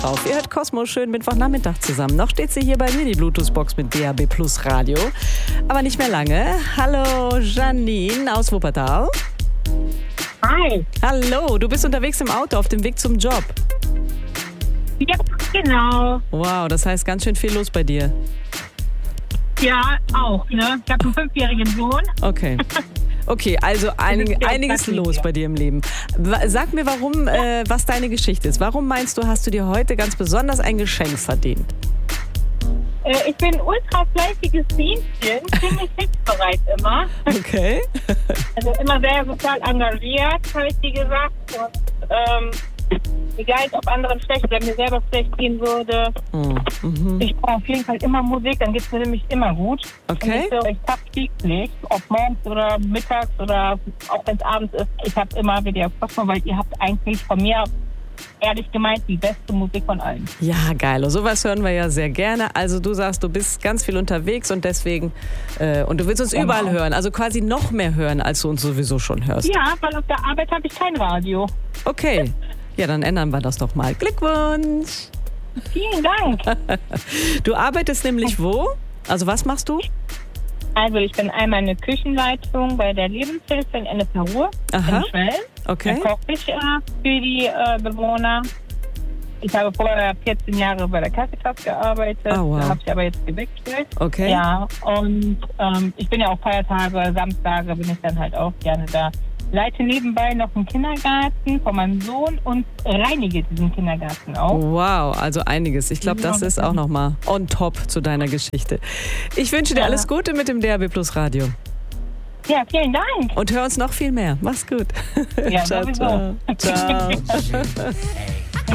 Auf. Ihr hört Cosmo schön Mittwochnachmittag zusammen. Noch steht sie hier bei mir, die Bluetooth-Box mit DAB Plus Radio. Aber nicht mehr lange. Hallo Janine aus Wuppertal. Hi. Hallo, du bist unterwegs im Auto auf dem Weg zum Job. Ja, genau. Wow, das heißt ganz schön viel los bei dir. Ja, auch. Ne? Ich habe einen 5-jährigen Sohn. Okay, also einiges los bei dir im Leben. Sag mir, warum, was deine Geschichte ist. Warum meinst du, hast du dir heute ganz besonders ein Geschenk verdient? Ich bin ein ultra fleißiges Bienchen, ziemlich hilfsbereit immer. Okay. Also immer sehr sozial engagiert, habe ich dir gesagt. Und egal, ob anderen schlecht oder mir selber schlecht gehen würde. Ich brauche auf jeden Fall immer Musik, dann geht es mir nämlich immer gut. Okay. Und ich habe täglich, ob morgens oder mittags oder auch wenn es abends ist, ich habe immer wieder Cosmo, weil ihr habt eigentlich von mir, ehrlich gemeint, die beste Musik von allen. Ja, geil. Und sowas hören wir ja sehr gerne. Also du sagst, du bist ganz viel unterwegs und deswegen, und du willst uns überall hören, also quasi noch mehr hören, als du uns sowieso schon hörst. Ja, weil auf der Arbeit habe ich kein Radio. Okay. Ja, dann ändern wir das doch mal. Glückwunsch! Vielen Dank! Du arbeitest nämlich wo? Also was machst du? Also ich bin einmal eine Küchenleitung bei der Lebenshilfe in Ennepe-Ruhr in Schwelm. Okay. Da koche ich für die Bewohner. Ich habe vorher 14 Jahre bei der Caritas gearbeitet. Oh, wow. Da habe ich aber jetzt gewechselt. Okay. Ja, und ich bin ja auch Feiertage, Samstage bin ich dann halt auch gerne da. Leite nebenbei noch einen Kindergarten von meinem Sohn und reinige diesen Kindergarten auch. Wow, also einiges. Ich glaube, das ist auch nochmal on top zu deiner Geschichte. Ich wünsche dir alles Gute mit dem DAB Plus Radio. Ja, vielen Dank. Und hör uns noch viel mehr. Mach's gut. Ja, ciao, sowieso. ciao. Ciao.